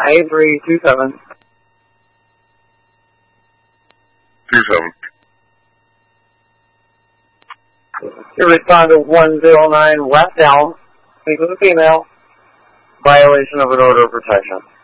Avery 27. 27. You respond to 109 West Elm. Speak with a female. Violation of an order of protection.